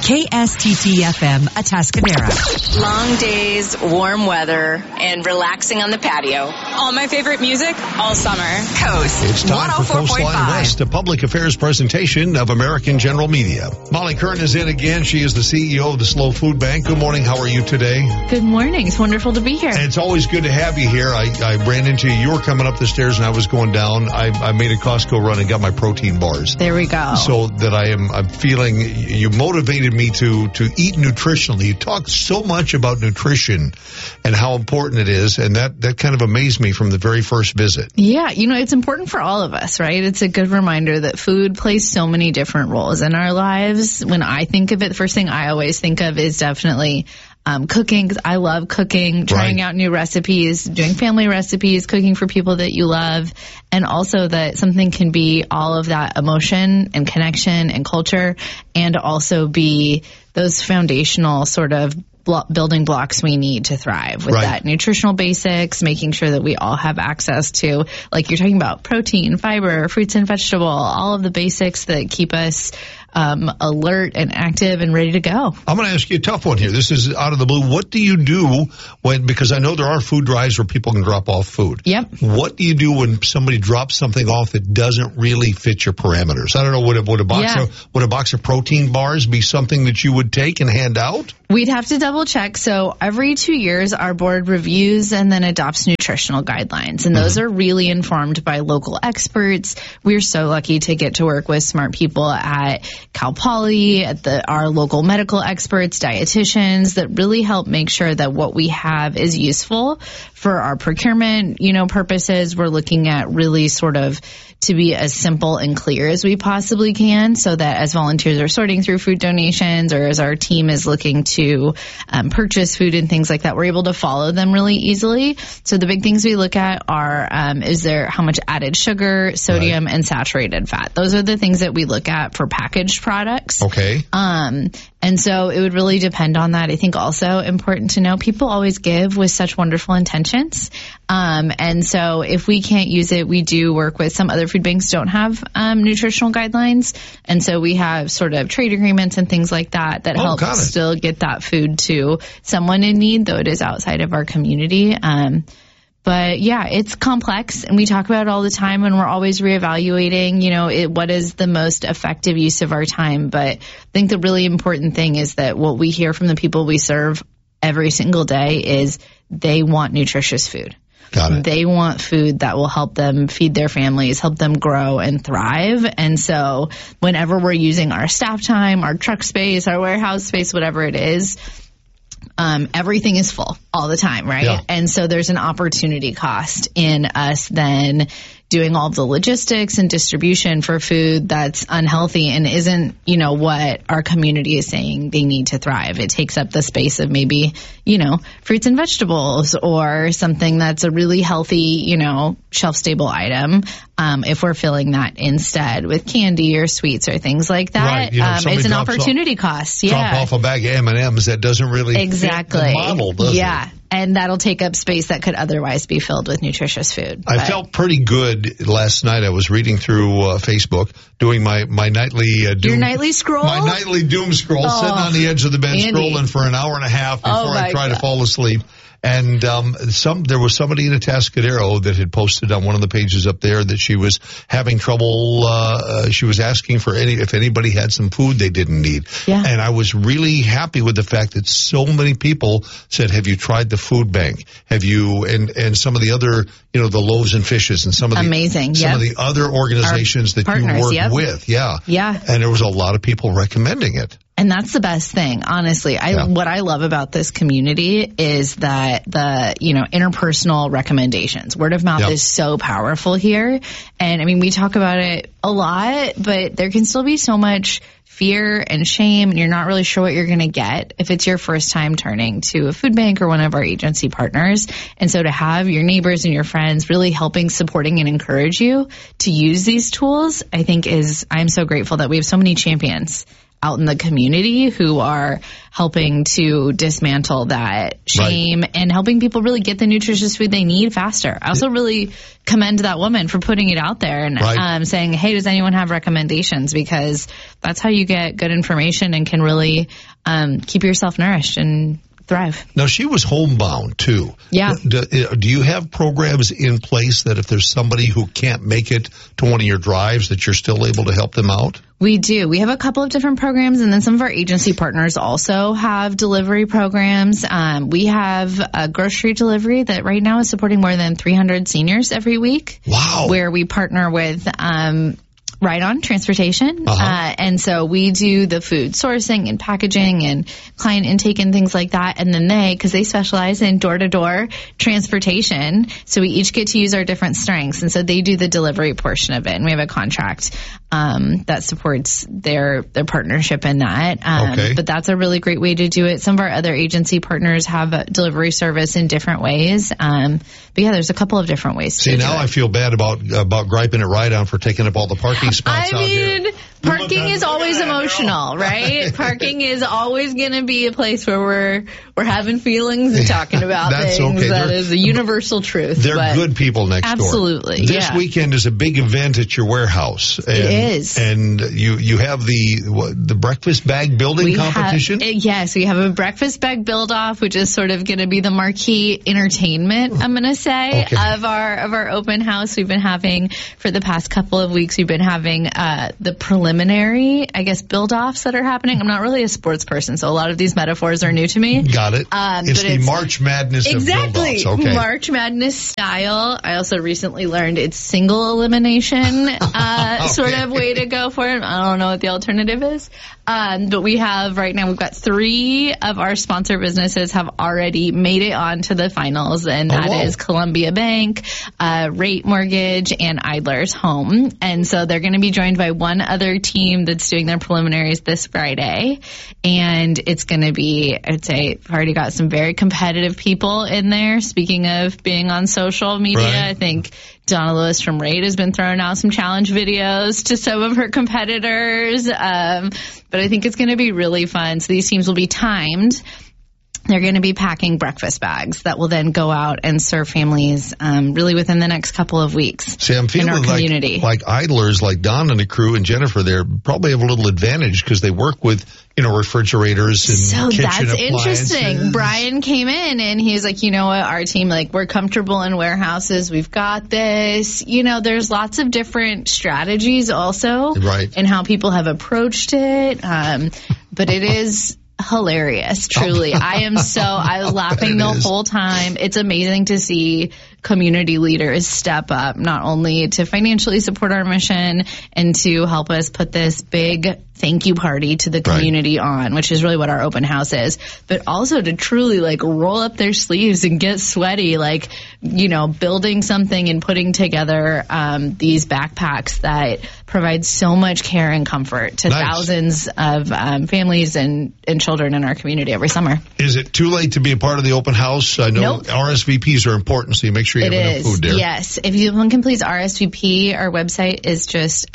KSTT-FM Atascadero. Long days, warm weather, and relaxing on the patio. All my favorite music all summer. Coast. It's time for Coastline West, a public affairs presentation of American General Media. Molly Kern is in again. She is the CEO of the SLO Food Bank. Good morning. How are you today? Good morning. It's wonderful to be here. And it's always good to have you here. I ran into you. You were coming up the stairs and I was going down. I made a Costco run and got my protein bars. There we go. So that I'm feeling you motivated me to eat nutritionally. You talk so much about nutrition and how important it is, and that kind of amazed me from the very first visit. Yeah, it's important for all of us, right? It's a good reminder that food plays so many different roles in our lives. When I think of it, the first thing I always think of is definitely cooking, because I love cooking, trying out new recipes, doing family recipes, cooking for people that you love, and also that something can be all of that emotion and connection and culture, and also be those foundational sort of building blocks we need to thrive with that nutritional basics, making sure that we all have access to, like you're talking about, protein, fiber, fruits and vegetable, all of the basics that keep us alert and active and ready to go. I'm going to ask you a tough one here. This is out of the blue. What do you do because I know there are food drives where people can drop off food. Yep. What do you do when somebody drops something off that doesn't really fit your parameters? I don't know, would a box of protein bars be something that you would take and hand out? We'd have to double check. So every 2 years, our board reviews and then adopts nutritional guidelines. And those are really informed by local experts. We're so lucky to get to work with smart people at Cal Poly, at our local medical experts, dietitians that really help make sure that what we have is useful for our procurement, purposes. We're looking at really sort of to be as simple and clear as we possibly can, so that as volunteers are sorting through food donations or as our team is looking to purchase food and things like that, we're able to follow them really easily. So the big things we look at are, is there how much added sugar, sodium, and saturated fat? Those are the things that we look at for packaged products. Okay. And so it would really depend on that. I think also important to know, people always give with such wonderful intentions. And so if we can't use it, we do work with some other food banks don't have nutritional guidelines. And so we have sort of trade agreements and things like that help still get that food to someone in need, though it is outside of our community. But yeah, it's complex and we talk about it all the time, and we're always reevaluating, what is the most effective use of our time. But I think the really important thing is that what we hear from the people we serve every single day is they want nutritious food. Got it. They want food that will help them feed their families, help them grow and thrive. And so whenever we're using our staff time, our truck space, our warehouse space, whatever it is, everything is full all the time, right? Yeah. And so there's an opportunity cost in us then doing all the logistics and distribution for food that's unhealthy and isn't, what our community is saying they need to thrive. It takes up the space of maybe, fruits and vegetables or something that's a really healthy, shelf-stable item. If we're filling that instead with candy or sweets or things like that, it's an opportunity cost. Yeah. Drop off a bag of M&Ms that doesn't really fit the model, does it? And that'll take up space that could otherwise be filled with nutritious food. I felt pretty good last night. I was reading through Facebook, doing my nightly Your nightly scroll? My nightly doom scroll, sitting on the edge of the bed, scrolling for an hour and a half before I try to fall asleep. And there was somebody in Atascadero that had posted on one of the pages up there that she was having trouble. She was asking for if anybody had some food they didn't need. Yeah. And I was really happy with the fact that so many people said, "Have you tried the food bank? Have you?" And some of the other, the Loaves and Fishes and some of the some of the other organizations that you work with. Yeah. Yeah. And there was a lot of people recommending it. And that's the best thing, honestly. What I love about this community is that the, interpersonal recommendations. Word of mouth is so powerful here. And I mean, we talk about it a lot, but there can still be so much fear and shame, and you're not really sure what you're going to get if it's your first time turning to a food bank or one of our agency partners. And so to have your neighbors and your friends really helping, supporting, and encourage you to use these tools, I think I'm so grateful that we have so many champions out in the community who are helping to dismantle that shame and helping people really get the nutritious food they need faster. I also really commend that woman for putting it out there and saying, hey, does anyone have recommendations? Because that's how you get good information and can really keep yourself nourished and thrive. Now, she was homebound, too. Yeah. Do you have programs in place that if there's somebody who can't make it to one of your drives, that you're still able to help them out? We do. We have a couple of different programs, and then some of our agency partners also have delivery programs. We have a grocery delivery that right now is supporting more than 300 seniors every week. Wow. Where we partner with Ride On Transportation. And so we do the food sourcing and packaging and client intake and things like that. And then because they specialize in door-to-door transportation, so we each get to use our different strengths. And so they do the delivery portion of it. And we have a contract that supports their partnership in that. But that's a really great way to do it. Some of our other agency partners have a delivery service in different ways. But yeah, there's a couple of different ways to do it. I feel bad about griping at Ride On for taking up all the parking spots out here. Parking is always emotional, right? Parking is always going to be a place where we're having feelings and talking about things. Okay. That is a universal truth. They're good people next door. Absolutely. This weekend is a big event at your warehouse. It is. And you have the breakfast bag building competition? Yes, we have a breakfast bag build off, which is sort of going to be the marquee entertainment, I'm going to say, of our open house we've been having for the past couple of weeks. We've been having the preliminary, I guess, build-offs that are happening. I'm not really a sports person, so a lot of these metaphors are new to me. Got it. It's the March Madness of build-offs. Okay. March Madness style. I also recently learned it's single elimination sort of way to go for it. I don't know what the alternative is. But we have right now, we've got 3 of our sponsor businesses have already made it on to the finals, and that is Columbia Bank, Rate Mortgage, and Idler's Home. And so they're going to be joined by one other team that's doing their preliminaries this Friday. And it's going to be, I'd say, I've already got some very competitive people in there. Speaking of being on social media, I think Donna Lewis from Rate has been throwing out some challenge videos to some of her competitors. But I think it's going to be really fun. So these teams will be timed. They're going to be packing breakfast bags that will then go out and serve families really within the next couple of weeks. See, I'm feeling in our community. like idlers, like Don and the crew and Jennifer, they probably have a little advantage because they work with, refrigerators and kitchen appliances. So that's interesting. Brian came in and he was like, you know what, our team, we're comfortable in warehouses. We've got this. There's lots of different strategies also in how people have approached it. But it is hilarious, truly. I was laughing the whole time. It's amazing to see community leaders step up, not only to financially support our mission and to help us put this big thank you party to the community on, which is really what our open house is, but also to truly roll up their sleeves and get sweaty, building something and putting together these backpacks that provide so much care and comfort to thousands of families and children in our community every summer. Is it too late to be a part of the open house? I know RSVPs are important, so you make sure you have enough food there. Yes. If one can please RSVP, our website is just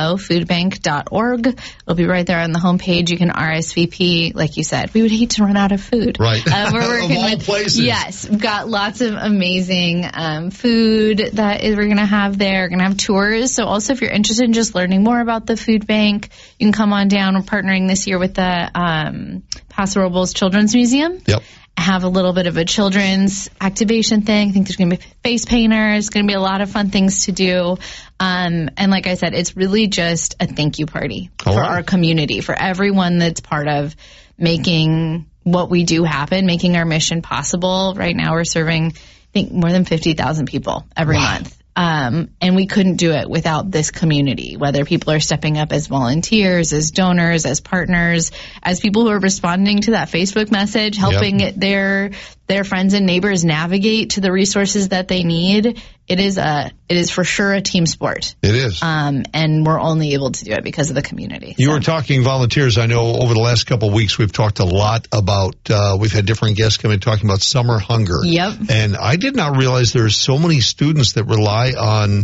slofoodbank.org. It'll be right there on the homepage. You can RSVP. Like you said, we would hate to run out of food. Right. We're working of all places. Yes. We've got lots of amazing food that we're going to have there. We're going to have tours. So also if you're interested in just learning more about the food bank, you can come on down. We're partnering this year with the Paso Robles Children's Museum. Yep. Have a little bit of a children's activation thing. I think there's going to be face painters. It's going to be a lot of fun things to do. And like I said, it's really just a thank you party for our community, for everyone that's part of making what we do happen, making our mission possible. Right now we're serving, I think, more than 50,000 people every month. And we couldn't do it without this community, whether people are stepping up as volunteers, as donors, as partners, as people who are responding to that Facebook message, helping their friends and neighbors navigate to the resources that they need. It is for sure a team sport. It is. And we're only able to do it because of the community. You were talking volunteers. I know over the last couple of weeks we've talked a lot about, we've had different guests come in talking about summer hunger. Yep. And I did not realize there's so many students that rely on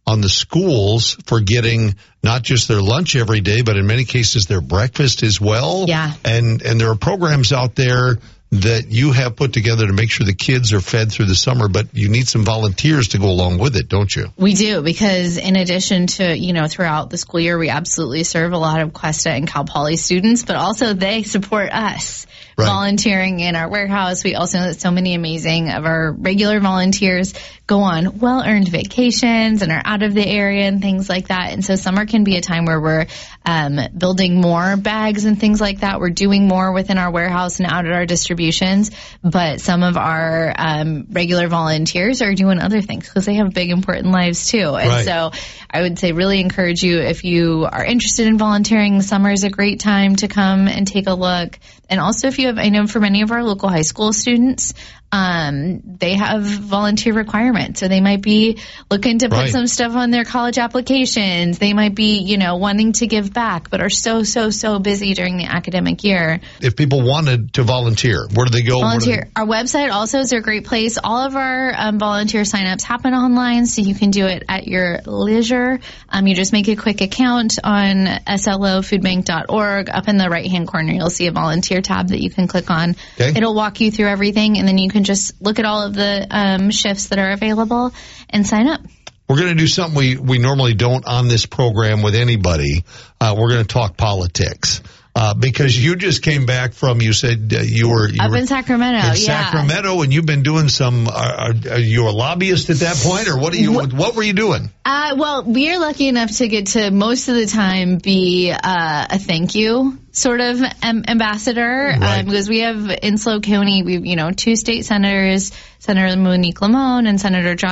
on the schools for getting not just their lunch every day, but in many cases their breakfast as well. Yeah. And there are programs out there that you have put together to make sure the kids are fed through the summer, but you need some volunteers to go along with it, don't you? We do, because in addition to, throughout the school year, we absolutely serve a lot of Cuesta and Cal Poly students, but also they support us. Right. Volunteering in our warehouse. We also know that so many amazing of our regular volunteers go on well-earned vacations and are out of the area and things like that. And so summer can be a time where we're building more bags and things like that. We're doing more within our warehouse and out at our distributions. But some of our regular volunteers are doing other things because they have big, important lives too. And so I would say really encourage you, if you are interested in volunteering, summer is a great time to come and take a look. And also if you have, I know for many of our local high school students, they have volunteer requirements. So they might be looking to put some stuff on their college applications. They might be, wanting to give back, but are so busy during the academic year. If people wanted to volunteer, where do they go? Volunteer. Our website also is a great place. All of our volunteer signups happen online, so you can do it at your leisure. You just make a quick account on slofoodbank.org. Up in the right-hand corner, you'll see a volunteer tab that you can click on. Okay. It'll walk you through everything, and then you can just look at all of the shifts that are available and sign up. We're going to do something we normally don't on this program with anybody. We're going to talk politics. Because you just came back from, you said you were up in Sacramento. Sacramento, and you've been doing some. Are you a lobbyist at that point, or what were you doing? Well, we are lucky enough to get to most of the time be a thank you sort of ambassador, because we have in SLO County, we've 2 state senators, Senator Monique Limon and Senator John